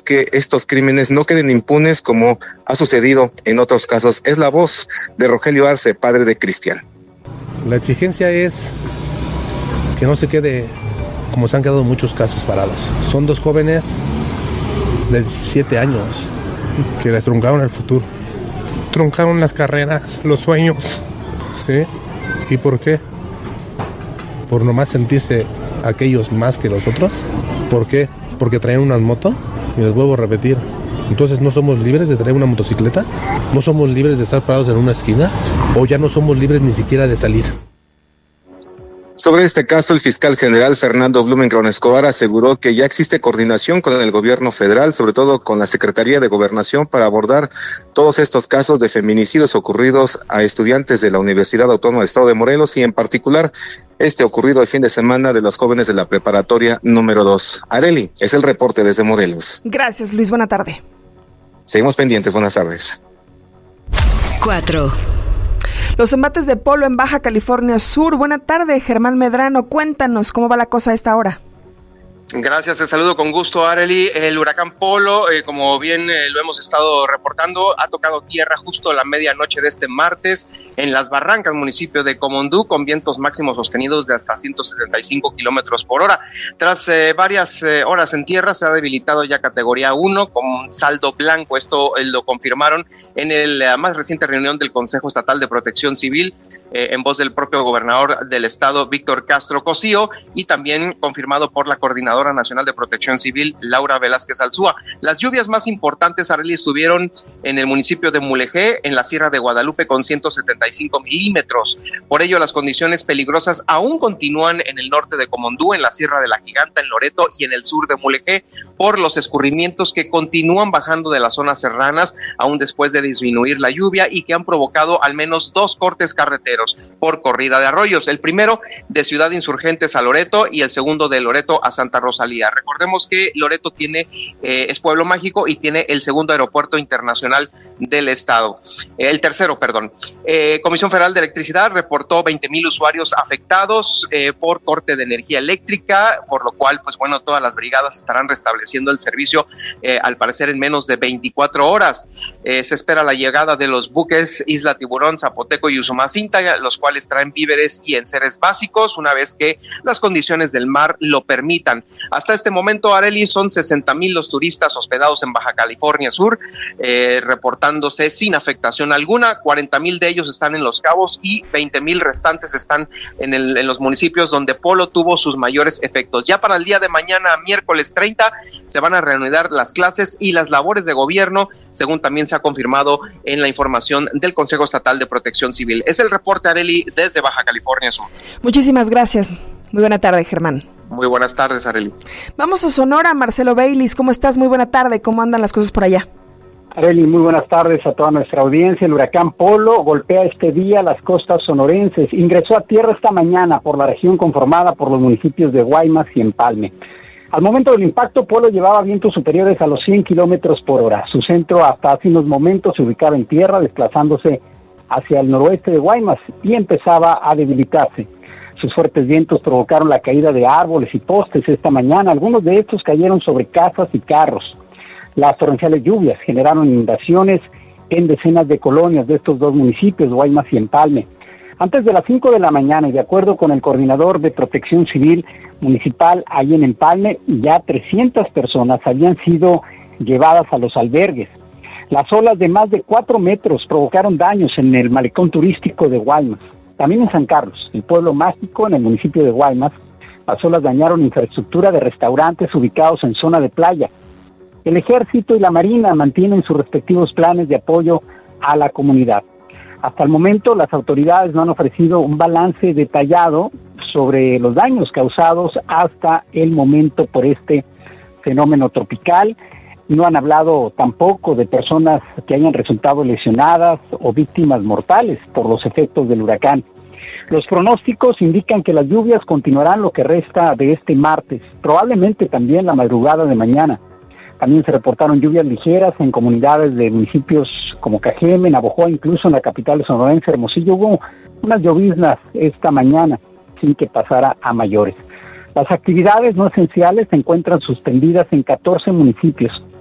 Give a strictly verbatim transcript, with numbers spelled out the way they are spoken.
que estos crímenes no queden impunes como ha sucedido en otros casos. Es la voz de Rogelio Arce, padre de Cristian. La exigencia es que no se quede como se han quedado muchos casos parados. Son dos jóvenes de diecisiete años que les truncaron el futuro, truncaron las carreras, los sueños, ¿sí? ¿Y por qué? Por nomás sentirse aquellos más que los otros. ¿Por qué? Porque traen una moto, y les vuelvo a repetir, entonces no somos libres de traer una motocicleta, no somos libres de estar parados en una esquina, o ya no somos libres ni siquiera de salir. Sobre este caso, el fiscal general Fernando Blumenkron Escobar aseguró que ya existe coordinación con el gobierno federal, sobre todo con la Secretaría de Gobernación, para abordar todos estos casos de feminicidios ocurridos a estudiantes de la Universidad Autónoma del Estado de Morelos y en particular este ocurrido el fin de semana de los jóvenes de la preparatoria número dos. Areli, es el reporte desde Morelos. Gracias, Luis. Buena tarde. Seguimos pendientes. Buenas tardes. cuatro. Los embates de polo en Baja California Sur. Buena tarde, Germán Medrano. Cuéntanos cómo va la cosa a esta hora. Gracias, te saludo con gusto, Arely. El huracán Polo, eh, como bien eh, lo hemos estado reportando, ha tocado tierra justo a la medianoche de este martes en Las Barrancas, municipio de Comondú, con vientos máximos sostenidos de hasta ciento setenta y cinco kilómetros por hora. Tras eh, varias eh, horas en tierra, se ha debilitado ya categoría uno con saldo blanco. Esto eh, lo confirmaron en el, la más reciente reunión del Consejo Estatal de Protección Civil, Eh, en voz del propio gobernador del estado, Víctor Castro Cosío, y también confirmado por la Coordinadora Nacional de Protección Civil, Laura Velázquez Alzúa. Las lluvias más importantes, Arely, estuvieron en el municipio de Mulegé, en la Sierra de Guadalupe, con ciento setenta y cinco milímetros. Por ello, las condiciones peligrosas aún continúan en el norte de Comondú, en la Sierra de la Giganta, en Loreto y en el sur de Mulegé, por los escurrimientos que continúan bajando de las zonas serranas, aún después de disminuir la lluvia, y que han provocado al menos dos cortes carreteros por corrida de arroyos, el primero de Ciudad Insurgentes a Loreto y el segundo de Loreto a Santa Rosalía. Recordemos que Loreto tiene eh, es pueblo mágico y tiene el segundo aeropuerto internacional del estado, eh, el tercero, perdón. Eh, Comisión Federal de Electricidad reportó veinte mil usuarios afectados eh, por corte de energía eléctrica, por lo cual, pues bueno, todas las brigadas estarán restableciendo el servicio, eh, al parecer en menos de veinticuatro horas. Eh, se espera la llegada de los buques Isla Tiburón, Zapoteco y Usumacinta, los cuales traen víveres y enseres básicos, una vez que las condiciones del mar lo permitan. Hasta este momento, Arely, son sesenta mil los turistas hospedados en Baja California Sur, eh, reportándose sin afectación alguna. cuarenta mil de ellos están en Los Cabos y veinte mil restantes están en, el, en los municipios donde Polo tuvo sus mayores efectos. Ya para el día de mañana, miércoles treinta, se van a reanudar las clases y las labores de gobierno, según también se ha confirmado en la información del Consejo Estatal de Protección Civil. Es el reporte, Arely, desde Baja California Sur. Muchísimas gracias. Muy buena tarde, Germán. Muy buenas tardes, Arely. Vamos a Sonora. Marcelo Baylis, ¿cómo estás? Muy buena tarde. ¿Cómo andan las cosas por allá? Arely, muy buenas tardes a toda nuestra audiencia. El huracán Polo golpea este día las costas sonorenses. Ingresó a tierra esta mañana por la región conformada por los municipios de Guaymas y Empalme. Al momento del impacto, Polo llevaba vientos superiores a los cien kilómetros por hora. Su centro hasta hace unos momentos se ubicaba en tierra, desplazándose hacia el noroeste de Guaymas, y empezaba a debilitarse. Sus fuertes vientos provocaron la caída de árboles y postes esta mañana. Algunos de estos cayeron sobre casas y carros. Las torrenciales lluvias generaron inundaciones en decenas de colonias de estos dos municipios, Guaymas y Empalme. Antes de las cinco de la mañana, y de acuerdo con el coordinador de Protección Civil Municipal ahí en Empalme, ya trescientas personas habían sido llevadas a los albergues. Las olas de más de cuatro metros provocaron daños en el malecón turístico de Guaymas. También en San Carlos, el pueblo mágico en el municipio de Guaymas, las olas dañaron infraestructura de restaurantes ubicados en zona de playa. El Ejército y la Marina mantienen sus respectivos planes de apoyo a la comunidad. Hasta el momento, las autoridades no han ofrecido un balance detallado sobre los daños causados hasta el momento por este fenómeno tropical. No han hablado tampoco de personas que hayan resultado lesionadas o víctimas mortales por los efectos del huracán. Los pronósticos indican que las lluvias continuarán lo que resta de este martes, probablemente también la madrugada de mañana. También se reportaron lluvias ligeras en comunidades de municipios como Cajeme, Navojoa, incluso en la capital sonorense, Hermosillo. Hubo unas lloviznas esta mañana sin que pasara a mayores. Las actividades no esenciales se encuentran suspendidas en catorce municipios.